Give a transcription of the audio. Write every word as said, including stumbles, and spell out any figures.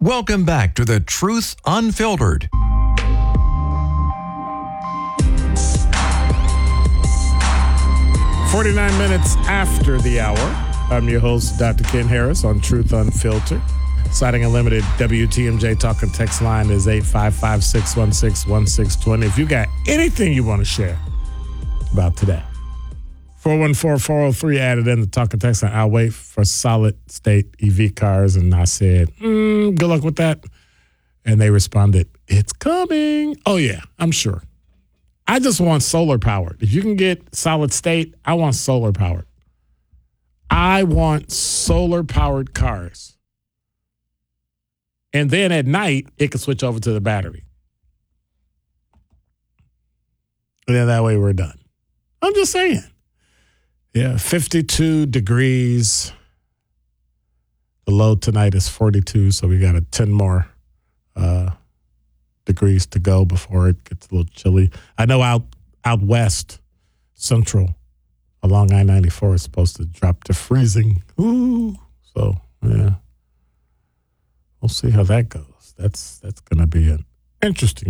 Welcome back to The Truth Unfiltered. forty-nine minutes after the hour, I'm your host, Doctor Ken Harris, on Truth Unfiltered. Citing Unlimited W T M J talk and text line is eight five five, six one six, one six two zero. If you got anything you want to share about today, four one four, four oh three added in the talk and text line. I'll wait for solid state E V cars. And I said, mm, good luck with that. And they responded, it's coming. Oh, yeah, I'm sure. I just want solar powered. If you can get solid state, I want solar powered. I want solar powered cars. And then at night, it can switch over to the battery. And then that way we're done. I'm just saying. Yeah, fifty-two degrees. The low tonight is forty-two, so we got a ten more uh, degrees to go before it gets a little chilly. I know out out west, central, along I ninety-four is supposed to drop to freezing. Ooh, so yeah, we'll see how that goes. That's that's going to be an interesting